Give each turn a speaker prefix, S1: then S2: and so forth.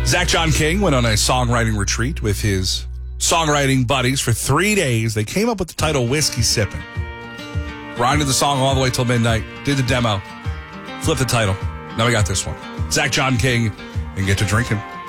S1: Zach John King went on a songwriting retreat with his songwriting buddies for 3 days. They came up with the title Whiskey Sippin'. Grinded the song all the way till midnight, did the demo, flipped the title. Now we got this one. Zach John King and Get to Drinking.